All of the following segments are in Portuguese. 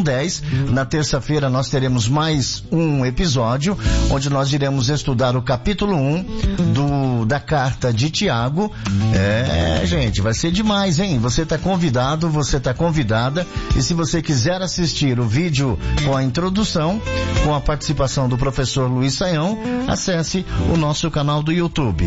10. Na terça-feira nós teremos mais um episódio, onde nós iremos estudar o capítulo 1 da carta de Tiago. Gente, vai ser demais, hein? Você está convidado, você está convidada, e se você quiser assistir o vídeo com a introdução, com a participação do professor Luiz Saião, acesse o nosso canal do YouTube,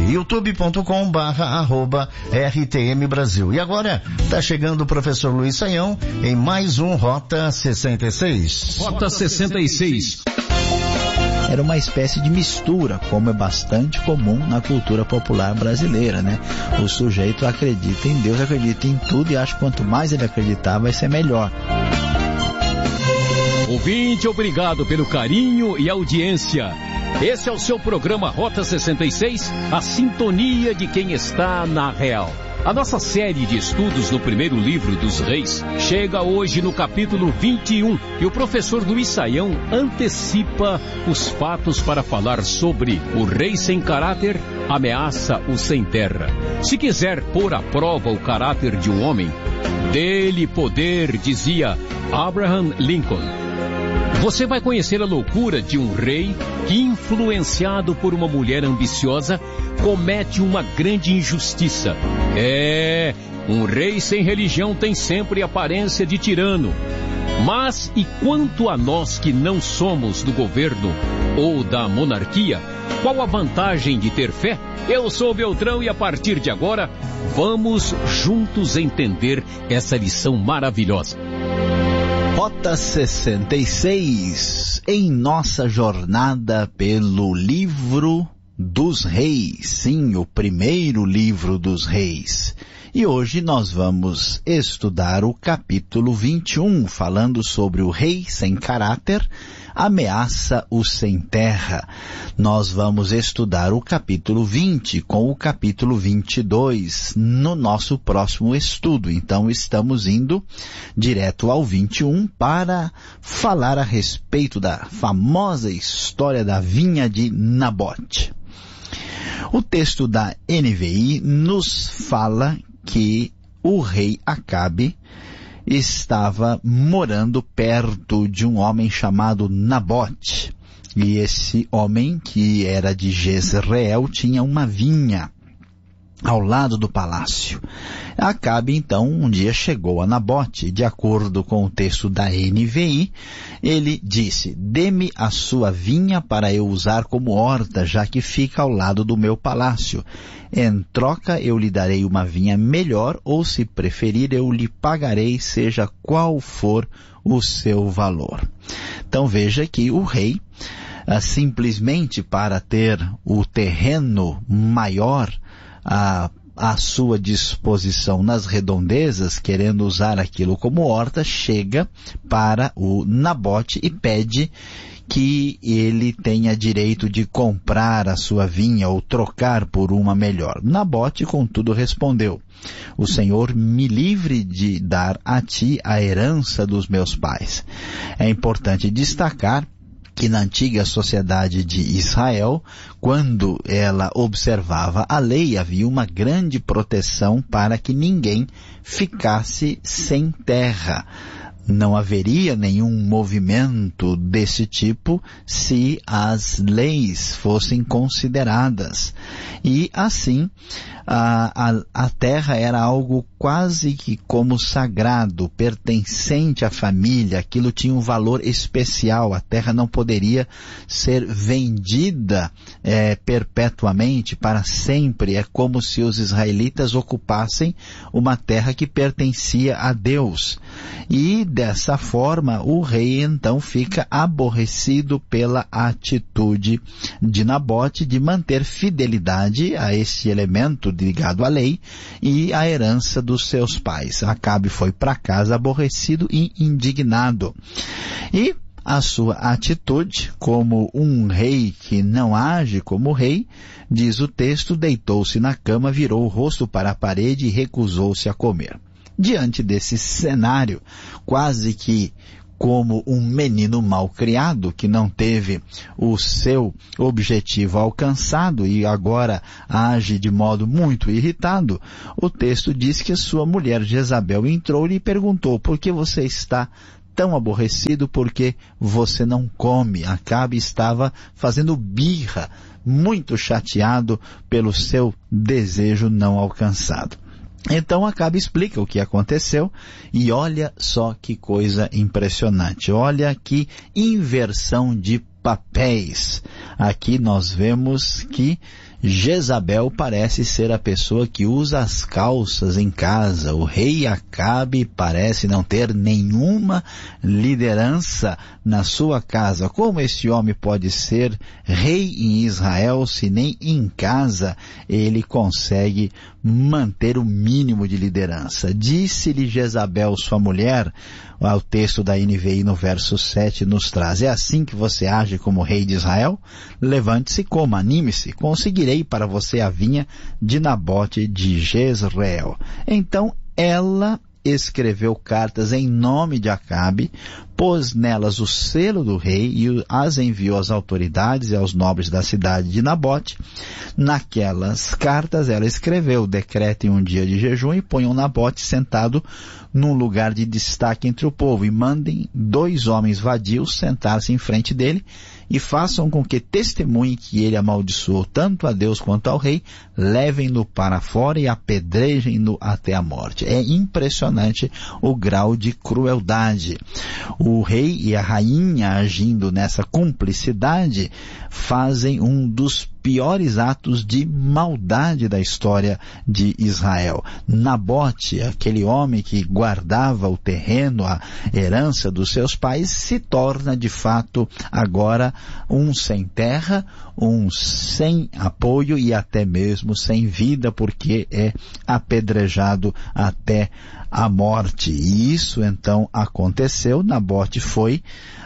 youtube.com/RTM Brasil. E agora está chegando o professor Luiz Saião em mais um Rota 66. Rota 66. Era uma espécie de mistura, como é bastante comum na cultura popular brasileira, né? O sujeito acredita em Deus, acredita em tudo e acha que quanto mais ele acreditar vai ser melhor. Ouvinte, obrigado pelo carinho e audiência. Esse é o seu programa Rota 66, a sintonia de quem está na real. A nossa série de estudos no primeiro livro dos Reis chega hoje no capítulo 21 e o professor Luiz Saião antecipa os fatos para falar sobre o rei sem caráter ameaça o sem terra. Se quiser pôr à prova o caráter de um homem, dê-lhe poder, dizia Abraham Lincoln. Você vai conhecer a loucura de um rei que, influenciado por uma mulher ambiciosa, comete uma grande injustiça. Um rei sem religião tem sempre aparência de tirano. Mas e quanto a nós que não somos do governo ou da monarquia, qual a vantagem de ter fé? Eu sou Beltrão e a partir de agora, vamos juntos entender essa lição maravilhosa. Rota 66, em nossa jornada pelo livro dos Reis, sim, o primeiro livro dos Reis. E hoje nós vamos estudar o capítulo 21, falando sobre o rei sem caráter, ameaça o sem terra. Nós vamos estudar o capítulo 20 com o capítulo 22 no nosso próximo estudo. Então estamos indo direto ao 21 para falar a respeito da famosa história da vinha de Nabote. O texto da NVI nos fala que o rei Acabe estava morando perto de um homem chamado Nabote. E esse homem, que era de Jezreel, tinha uma vinha ao lado do palácio. Acabe, então, um dia chegou a Nabote. De acordo com o texto da NVI, ele disse: dê-me a sua vinha para eu usar como horta, já que fica ao lado do meu palácio. Em troca, eu lhe darei uma vinha melhor, ou se preferir, eu lhe pagarei, seja qual for o seu valor. Então veja que o rei, simplesmente para ter o terreno maior à sua disposição nas redondezas, querendo usar aquilo como horta, chega para o Nabote e pede que ele tenha direito de comprar a sua vinha ou trocar por uma melhor. Nabote, contudo, respondeu: o Senhor me livre de dar a ti a herança dos meus pais. É importante destacar que na antiga sociedade de Israel, quando ela observava a lei, havia uma grande proteção para que ninguém ficasse sem terra. Não haveria nenhum movimento desse tipo se as leis fossem consideradas. E assim, a terra era algo quase que como sagrado, pertencente à família. Aquilo tinha um valor especial. A terra não poderia ser vendida perpetuamente, para sempre. É como se os israelitas ocupassem uma terra que pertencia a Deus. E dessa forma, o rei então fica aborrecido pela atitude de Nabote de manter fidelidade a esse elemento ligado à lei e à herança dos seus pais. Acabe foi para casa aborrecido e indignado. E a sua atitude, como um rei que não age como rei, diz o texto, deitou-se na cama, virou o rosto para a parede e recusou-se a comer. Diante desse cenário, quase que como um menino mal criado que não teve o seu objetivo alcançado e agora age de modo muito irritado, o texto diz que sua mulher Jezabel entrou-lhe e perguntou: por que você está tão aborrecido porque você não come. Acabe estava fazendo birra, muito chateado pelo seu desejo não alcançado. Então Acabe explica o que aconteceu e olha só que coisa impressionante. Olha que inversão de papéis. Aqui nós vemos que Jezabel parece ser a pessoa que usa as calças em casa. O rei Acabe parece não ter nenhuma liderança na sua casa. Como esse homem pode ser rei em Israel se nem em casa ele consegue manter o mínimo de liderança? Disse-lhe Jezabel, sua mulher, o texto da NVI no verso 7 nos traz: é assim que você age como rei de Israel? Levante-se, coma, anime-se, conseguirei para você a vinha de Nabote de Jezreel. Então ela escreveu cartas em nome de Acabe, pôs nelas o selo do rei e as enviou às autoridades e aos nobres da cidade de Nabote. Naquelas cartas ela escreveu: decretem um dia de jejum e ponham Nabote sentado num lugar de destaque entre o povo e mandem 2 homens vadios sentar-se em frente dele e façam com que testemunhem que ele amaldiçoou tanto a Deus quanto ao rei, levem-no para fora e apedrejem-no até a morte. É impressionante o grau de crueldade. O rei e a rainha, agindo nessa cumplicidade, fazem um dos piores atos de maldade da história de Israel. Nabote, aquele homem que guardava o terreno, a herança dos seus pais, se torna de fato agora um sem terra, um sem apoio e até mesmo sem vida, porque é apedrejado até a morte. E isso então aconteceu. Nabote foi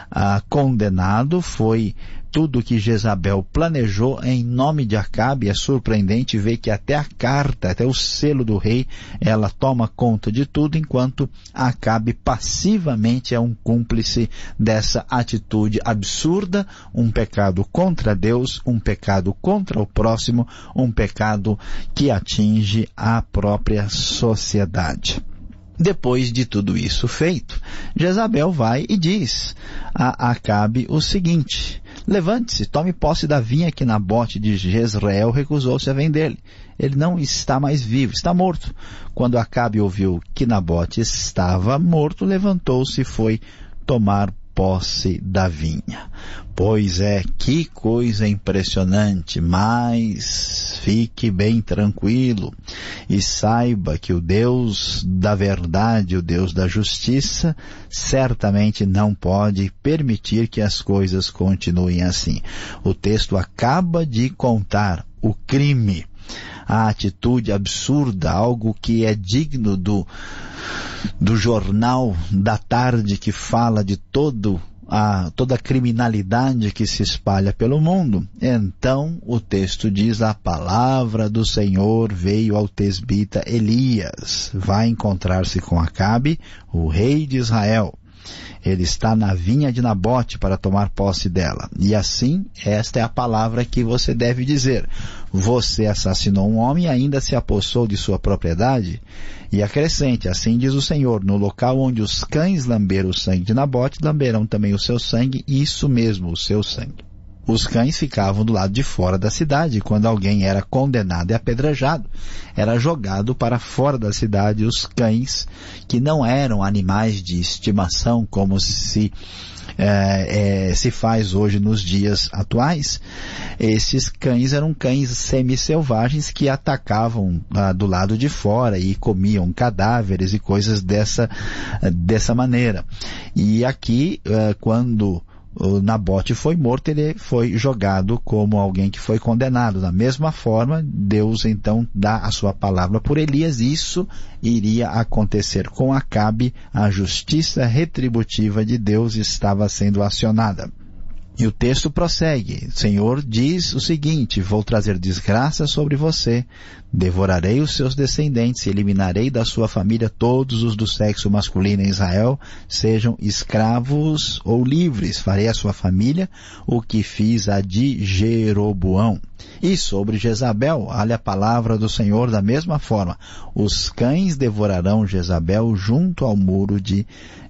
condenado, foi tudo que Jezabel planejou em nome de Acabe. É surpreendente ver que até a carta, até o selo do rei, ela toma conta de tudo, enquanto Acabe passivamente é um cúmplice dessa atitude absurda, um pecado contra Deus, um pecado contra o próximo, um pecado que atinge a própria sociedade. Depois de tudo isso feito, Jezabel vai e diz a Acabe o seguinte: levante-se, tome posse da vinha que Nabote de Jezreel recusou-se a vender-lhe. Ele não está mais vivo, está morto. Quando Acabe ouviu que Nabote estava morto, levantou-se e foi tomar posse da vinha. Pois é, que coisa impressionante, mas fique bem tranquilo e saiba que o Deus da verdade, o Deus da justiça, certamente não pode permitir que as coisas continuem assim. O texto acaba de contar o crime, a atitude absurda, algo que é digno do jornal da tarde que fala de toda a criminalidade que se espalha pelo mundo. Então o texto diz: a palavra do Senhor veio ao tesbita Elias, vai encontrar-se com Acabe, o rei de Israel. Ele está na vinha de Nabote para tomar posse dela. E assim, esta é a palavra que você deve dizer: você assassinou um homem e ainda se apossou de sua propriedade? E acrescente: assim diz o Senhor, no local onde os cães lamberam o sangue de Nabote, lamberão também o seu sangue, isso mesmo, o seu sangue. Os cães ficavam do lado de fora da cidade. Quando alguém era condenado e apedrejado, era jogado para fora da cidade. Os cães, que não eram animais de estimação como se faz hoje nos dias atuais, esses cães eram cães semi-selvagens que atacavam do lado de fora e comiam cadáveres e coisas dessa maneira. E aqui, quando o Nabote foi morto, ele foi jogado como alguém que foi condenado. Da mesma forma, Deus então dá a sua palavra por Elias. Isso iria acontecer com Acabe. A justiça retributiva de Deus estava sendo acionada. E o texto prossegue. O Senhor diz o seguinte: vou trazer desgraça sobre você, devorarei os seus descendentes, eliminarei da sua família todos os do sexo masculino em Israel, sejam escravos ou livres. Farei à sua família o que fiz a de Jeroboão. E sobre Jezabel, olha a palavra do Senhor da mesma forma: os cães devorarão Jezabel junto ao muro de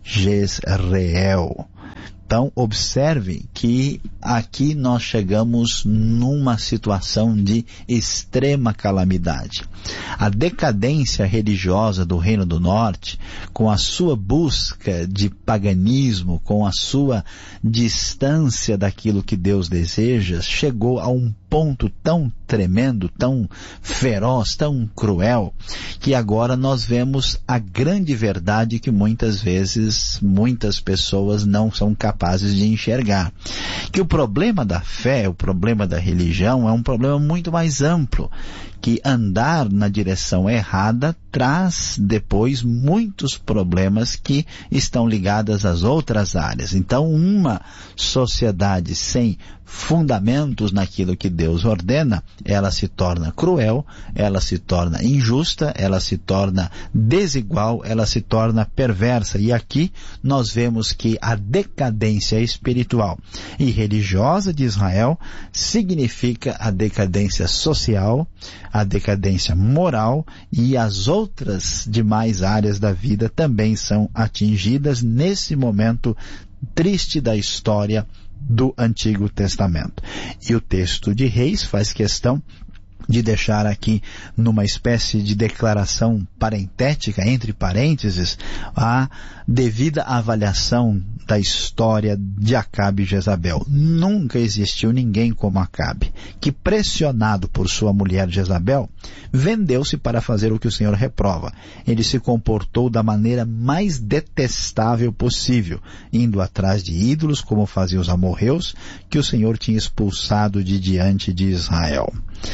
Jezreel. Então, observe que aqui nós chegamos numa situação de extrema calamidade. A decadência religiosa do Reino do Norte, com a sua busca de paganismo, com a sua distância daquilo que Deus deseja, chegou a um ponto tão tremendo, tão feroz, tão cruel, que agora nós vemos a grande verdade que muitas vezes muitas pessoas não são capazes de enxergar. Que o problema da fé, o problema da religião é um problema muito mais amplo, que andar na direção errada traz depois muitos problemas que estão ligados às outras áreas. Então, uma sociedade sem fundamentos naquilo que Deus ordena, ela se torna cruel, ela se torna injusta, ela se torna desigual, ela se torna perversa. E aqui nós vemos que a decadência espiritual e religiosa de Israel significa a decadência social, a decadência moral, e as outras demais áreas da vida também são atingidas nesse momento triste da história do Antigo Testamento. E o texto de Reis faz questão de deixar aqui numa espécie de declaração parentética, entre parênteses, a devida avaliação da história de Acabe e Jezabel. Nunca existiu ninguém como Acabe, que pressionado por sua mulher Jezabel, vendeu-se para fazer o que o Senhor reprova. Ele se comportou da maneira mais detestável possível, indo atrás de ídolos, como faziam os amorreus, que o Senhor tinha expulsado de diante de Israel.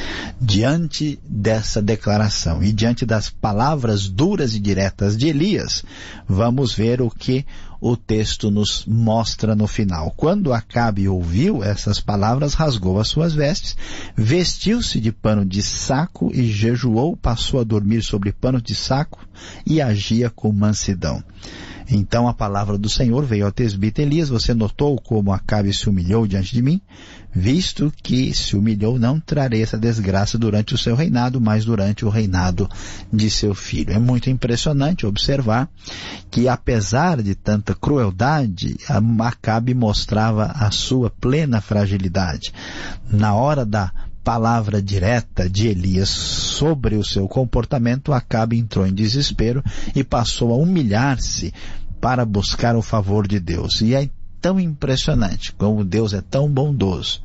Diante dessa declaração e diante das palavras duras e diretas de Elias, vamos ver o que o texto nos mostra no final. Quando Acabe ouviu essas palavras, rasgou as suas vestes, vestiu-se de pano de saco e jejuou, passou a dormir sobre pano de saco e agia com mansidão. Então a palavra do Senhor veio ao tesbita Elias: você notou como Acabe se humilhou diante de mim? Visto que se humilhou, não trarei essa desgraça durante o seu reinado, mas durante o reinado de seu filho. É muito impressionante observar que, apesar de tanta crueldade, Acabe mostrava a sua plena fragilidade. Na hora da palavra direta de Elias sobre o seu comportamento, Acabe entrou em desespero e passou a humilhar-se para buscar o favor de Deus. E é tão impressionante como Deus é tão bondoso,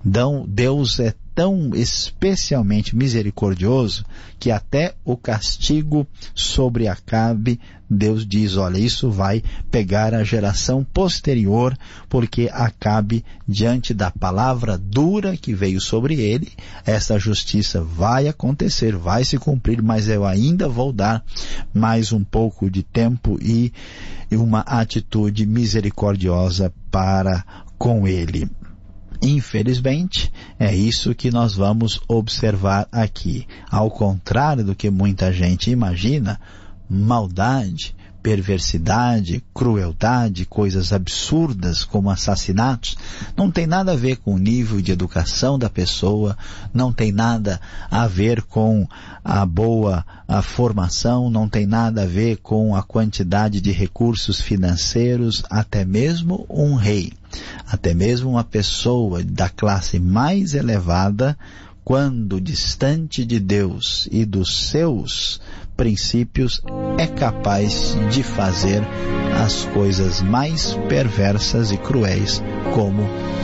Deus é tão especialmente misericordioso, que até o castigo sobre Acabe, Deus diz: olha, isso vai pegar a geração posterior, porque Acabe, diante da palavra dura que veio sobre ele, essa justiça vai acontecer, vai se cumprir, mas eu ainda vou dar mais um pouco de tempo e uma atitude misericordiosa para com ele. Infelizmente, é isso que nós vamos observar aqui. Ao contrário do que muita gente imagina, maldade, perversidade, crueldade, coisas absurdas como assassinatos, não tem nada a ver com o nível de educação da pessoa, não tem nada a ver com a boa formação, não tem nada a ver com a quantidade de recursos financeiros. Até mesmo um rei, até mesmo uma pessoa da classe mais elevada, quando distante de Deus e dos seus princípios, é capaz de fazer as coisas mais perversas e cruéis, como